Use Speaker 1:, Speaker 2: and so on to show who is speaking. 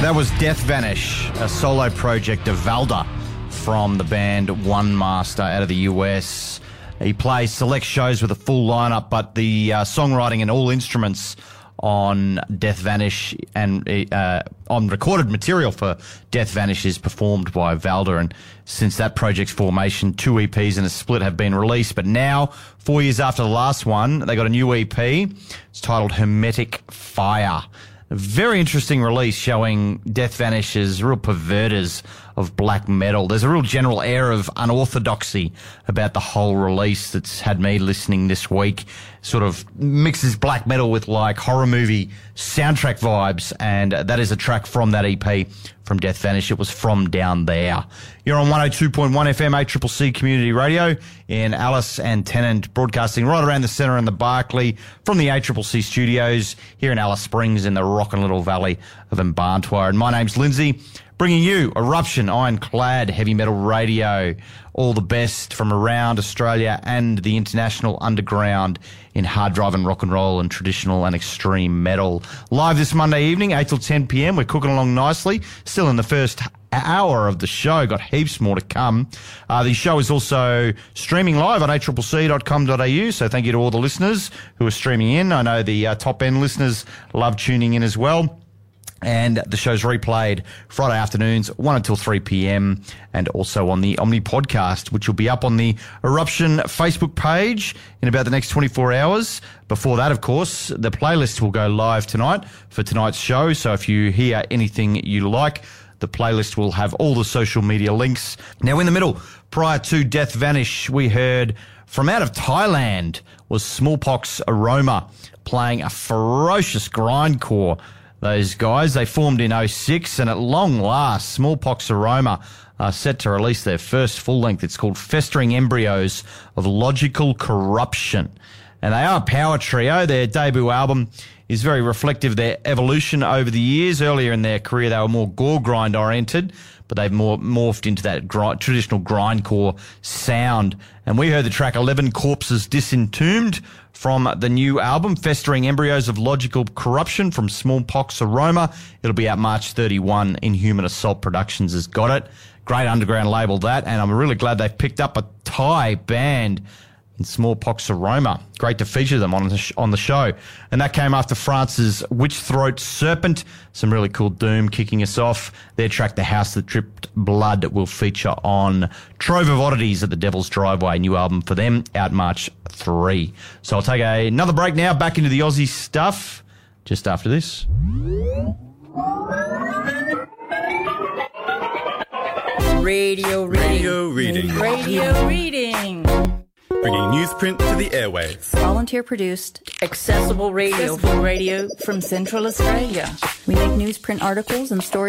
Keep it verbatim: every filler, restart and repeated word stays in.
Speaker 1: That was Death Vanish, a solo project of Valda from the band One Master out of the U S. He plays select shows with a full lineup, but the uh, songwriting and all instruments on Death Vanish and uh, on recorded material for Death Vanish is performed by Valda. And since that project's formation, two E Ps and a split have been released. But now, four years after the last one, they got a new E P. It's titled Hermetic Fire. A very interesting release showing Death Vanish as real perverters of black metal. There's a real general air of unorthodoxy about the whole release that's had me listening this week. Sort of mixes black metal with like horror movie soundtrack vibes, and that is a track from that E P from Death Vanish. It was From Down There. You're on one oh two point one F M, A C C C Community Radio in Alice and Tennant, broadcasting right around the centre in the Barclay from the A C C C studios here in Alice Springs in the rockin' little valley of Mbarntwa. And my name's Lindsay, bringing you Eruption Ironclad Heavy Metal Radio. All the best from around Australia and the international underground in hard drive and rock and roll and traditional and extreme metal. Live this Monday evening, eight till ten p.m. We're cooking along nicely. Still in the first hour of the show. Got heaps more to come. Uh, the show is also streaming live on a c c c dot com dot a u. So thank you to all the listeners who are streaming in. I know the uh, top end listeners love tuning in as well. And the show's replayed Friday afternoons, one until three p.m. and also on the Omni podcast, which will be up on the Eruption Facebook page in about the next twenty-four hours. Before that, of course, the playlist will go live tonight for tonight's show. So if you hear anything you like, the playlist will have all the social media links. Now, in the middle, prior to Death Vanish, we heard from out of Thailand was Smallpox Aroma playing a ferocious grindcore. Those guys, they formed in oh six, and at long last, Smallpox Aroma are set to release their first full length. It's called Festering Embryos of Logical Corruption. And they are a power trio. Their debut album is very reflective of their evolution over the years. Earlier in their career, they were more gore grind oriented, but they've more morphed into that gr- traditional grindcore sound. And we heard the track eleven Corpses Disentombed from the new album, Festering Embryos of Logical Corruption from Smallpox Aroma. It'll be out March thirty-first. Inhuman Assault Productions has got it. Great underground label, that. And I'm really glad they've picked up a Thai band in Smallpox Aroma. Great to feature them on the, sh- on the show. And that came after France's Witch Throat Serpent. Some really cool doom kicking us off. Their track, The House That Dripped Blood, will feature on Trove of Oddities at the Devil's Driveway. New album for them, out March third. So I'll take a, another break now, back into the Aussie stuff, just after this.
Speaker 2: Radio reading.
Speaker 3: Radio reading.
Speaker 2: Radio reading.
Speaker 3: Bringing newsprint to the airwaves.
Speaker 4: Volunteer produced.
Speaker 2: Accessible radio. Accessible radio from Central Australia.
Speaker 4: We make newsprint articles and stories